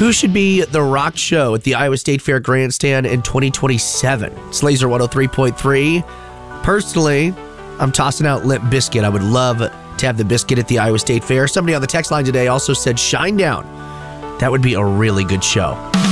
Who should be the rock show at the Iowa State Fair Grandstand in 2027? It's Laser 103.3. Personally, I'm tossing out Limp Bizkit. I would love to have the Bizkit at the Iowa State Fair. Somebody on the text line today also said Shinedown. That would be a really good show.